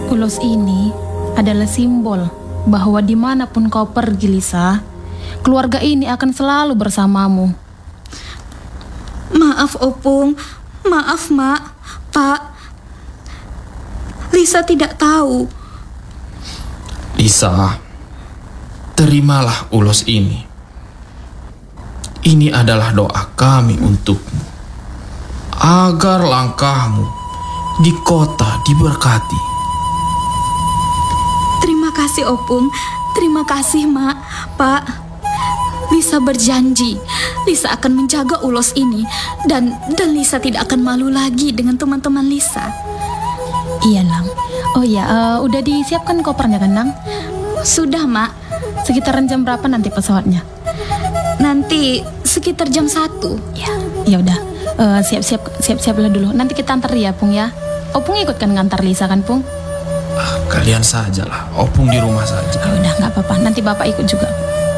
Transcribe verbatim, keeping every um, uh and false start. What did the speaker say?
Ulos ini adalah simbol bahwa dimanapun kau pergi, Lisa, keluarga ini akan selalu bersamamu. Maaf Opung, maaf Mak, Pak. Lisa tidak tahu. Lisa, terimalah ulos ini. Ini adalah doa kami untukmu, agar langkahmu di kota diberkati. Terima kasih Opung, terima kasih Mak, Pak. Lisa berjanji, Lisa akan menjaga ulos ini dan dan Lisa tidak akan malu lagi dengan teman-teman Lisa. Iya, Nang. Oh ya, uh, udah disiapkan kopernya kan, Nang? Sudah, Mak. Sekitaran jam berapa nanti pesawatnya? Nanti sekitar jam satu. Ya, ya udah. Uh, siap-siap siap-siaplah dulu. Nanti kita antar ya, Pung ya. Opung ikut kan ngantar Lisa kan, Pung? Ah, kalian sajalah, Opung di rumah saja. Ya udah, nggak apa-apa. Nanti Bapak ikut juga.